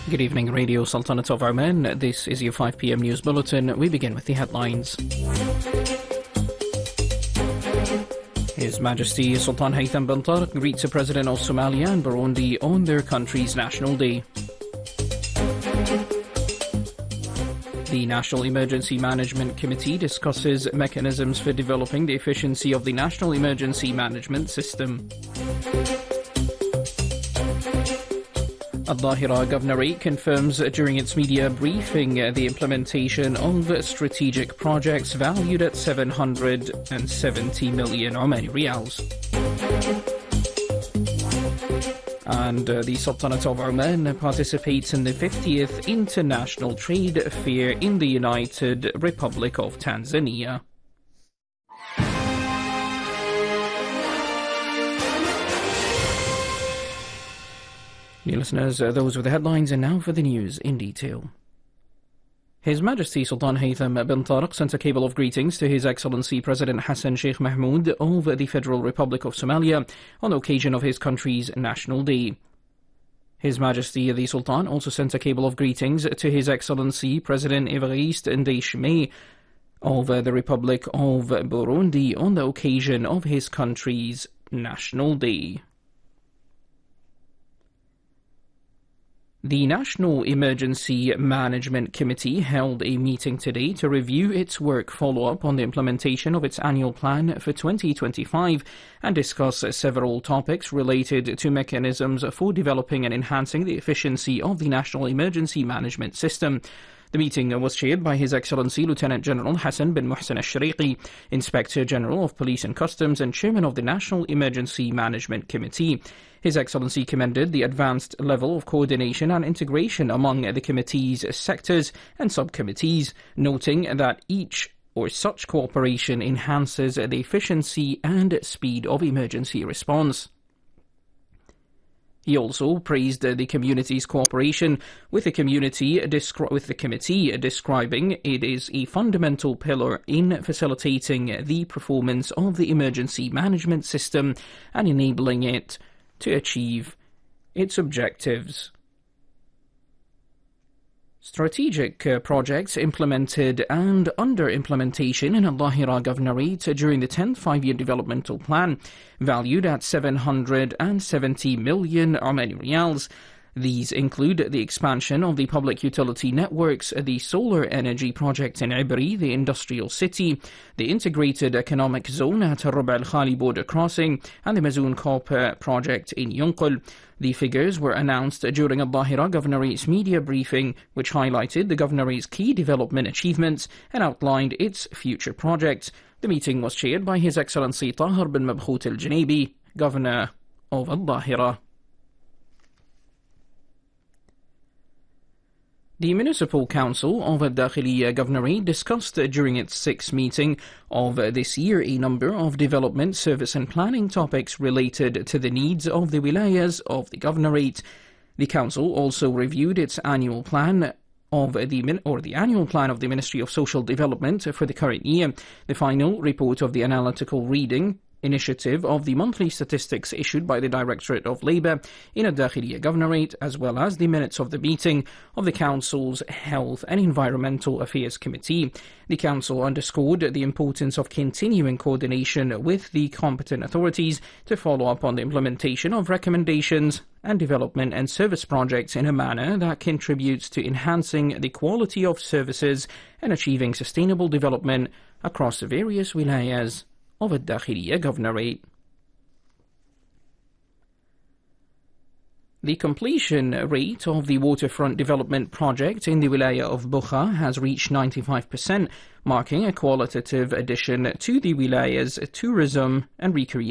Good evening, Radio Sultanate of Oman. This is your 5 p.m. news bulletin. We begin with the headlines. His Majesty Sultan Haytham bin Tariq greets the President of Somalia and Burundi on their country's National Day. The National Emergency Management Committee discusses mechanisms for developing the efficiency of the National Emergency Management System. Al-Dhahira Governorate confirms during its media briefing the implementation of strategic projects valued at 770 million Omani Riyals. And the Sultanate of Oman participates in the 50th International Trade Fair in the United Republic of Tanzania. Dear listeners, those were the headlines, and now for the news in detail. His Majesty Sultan Haytham bin Tariq sent a cable of greetings to His Excellency President Hassan Sheikh Mahmoud of the Federal Republic of Somalia on the occasion of his country's National Day. His Majesty the Sultan also sent a cable of greetings to His Excellency President Evariste Ndayishimiye of the Republic of Burundi on the occasion of his country's National Day. The National Emergency Management Committee held a meeting today to review its work follow-up on the implementation of its annual plan for 2025 and discuss several topics related to mechanisms for developing and enhancing the efficiency of the National Emergency Management System. The meeting was chaired by His Excellency Lieutenant General Hassan bin Muhsin al-Shariqi, Inspector General of Police and Customs and Chairman of the National Emergency Management Committee. His Excellency commended the advanced level of coordination and integration among the committee's sectors and subcommittees, noting that such cooperation enhances the efficiency and speed of emergency response. He also praised the community's cooperation with the committee, describing it is a fundamental pillar in facilitating the performance of the emergency management system and enabling it to achieve its objectives. Strategic projects implemented and under implementation in Al-Dhahira Governorate during the 10th Five-Year Developmental Plan, valued at 770 million Omani Riyals. These include the expansion of the public utility networks, the solar energy project in Ibri, the industrial city, the integrated economic zone at Rub al-Khali border crossing, and the Mazoon copper project in Yunqul. The figures were announced during Al-Dhahira Governorate's media briefing, which highlighted the Governorate's key development achievements and outlined its future projects. The meeting was chaired by His Excellency Tahir bin Mabkhout al-Janaibi, Governor of Al-Dhahira. The Municipal Council of Al-Dakhiliya Governorate discussed during its 6th meeting of this year a number of development, service and planning topics related to the needs of the wilayas of the Governorate. The Council also reviewed its annual plan of the annual plan of the Ministry of Social Development for the current year, the final report of the analytical reading initiative of the monthly statistics issued by the Directorate of Labour in Al-Dakhiliya Governorate, as well as the minutes of the meeting of the Council's Health and Environmental Affairs Committee. The Council underscored the importance of continuing coordination with the competent authorities to follow up on the implementation of recommendations and development and service projects in a manner that contributes to enhancing the quality of services and achieving sustainable development across the various wilayas of Al-Dakhiliya Governorate. The completion rate of the waterfront development project in the wilaya of Bukha has reached 95%, marking a qualitative addition to the wilaya's tourism and recreation